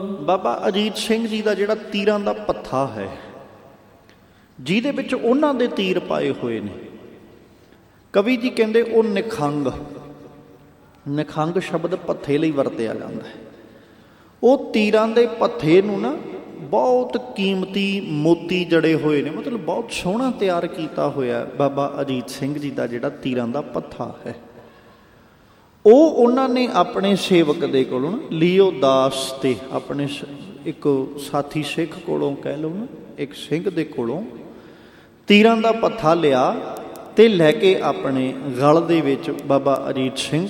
ਬਾਬਾ ਅਜੀਤ ਸਿੰਘ ਜੀ ਦਾ ਜਿਹੜਾ ਤੀਰਾਂ ਦਾ ਪੱਥਾ ਹੈ, ਜਿਹਦੇ ਵਿੱਚ ਉਹਨਾਂ ਦੇ ਤੀਰ ਪਾਏ ਹੋਏ ਨੇ, ਕਵੀ ਜੀ ਕਹਿੰਦੇ ਉਹ ਨਿਖੰਗ ਸ਼ਬਦ ਪੱਥੇ ਲਈ ਵਰਤਿਆ ਜਾਂਦਾ ਹੈ। ਉਹ ਤੀਰਾਂ ਦੇ ਪੱਥੇ ਨੂੰ ਨਾ ਬਹੁਤ ਕੀਮਤੀ ਮੋਤੀ ਜੜੇ ਹੋਏ ਨੇ, ਮਤਲਬ ਬਹੁਤ ਸੋਹਣਾ ਤਿਆਰ ਕੀਤਾ ਹੋਇਆ ਬਾਬਾ ਅਜੀਤ ਸਿੰਘ ਜੀ ਦਾ ਜਿਹੜਾ ਤੀਰਾਂ ਦਾ ਪੱਥਾ ਹੈ। ਉਹ ਉਹਨਾਂ ਨੇ ਆਪਣੇ ਸੇਵਕ ਦੇ ਕੋਲੋਂ ਲਿਓ ਦਾਸ ਤੇ ਆਪਣੇ ਇੱਕ ਸਾਥੀ ਸਿੱਖ ਕੋਲੋਂ ਕਹਿ ਲਓ ਨਾ, ਇੱਕ ਸਿੰਘ ਦੇ ਕੋਲੋਂ ਤੀਰਾਂ ਦਾ ਪੱਥਾ ਲਿਆ ਤੇ ਲੈ ਕੇ ਆਪਣੇ ਗਲ ਦੇ ਵਿੱਚ ਬਾਬਾ ਅਜੀਤ ਸਿੰਘ